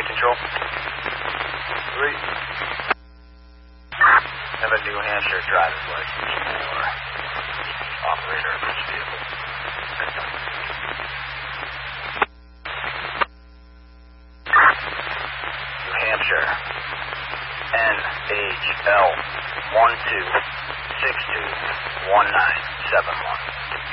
control. 3. Have a New Hampshire driver's license for operator of this vehicle. New Hampshire. NHL 12621971.